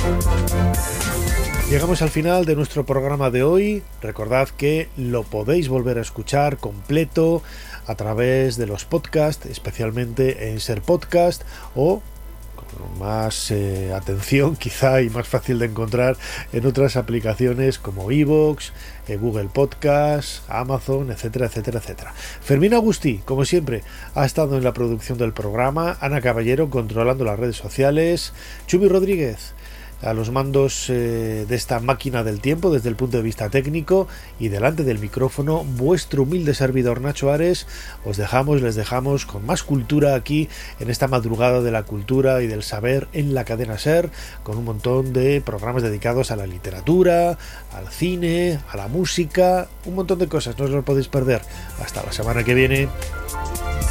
Llegamos al final de nuestro programa de hoy. Recordad que lo podéis volver a escuchar completo a través de los podcasts, especialmente en Ser Podcast, o con más atención quizá y más fácil de encontrar en otras aplicaciones como iVoox, Google Podcast, Amazon, etcétera, etcétera, etcétera. Fermín Agustí, como siempre, ha estado en la producción del programa, Ana Caballero controlando las redes sociales, Chumi Rodríguez a los mandos de esta máquina del tiempo desde el punto de vista técnico, y delante del micrófono vuestro humilde servidor Nacho Ares. Les dejamos con más cultura aquí en esta madrugada de la cultura y del saber en la cadena SER, con un montón de programas dedicados a la literatura, al cine, a la música, un montón de cosas, no os lo podéis perder. Hasta la semana que viene.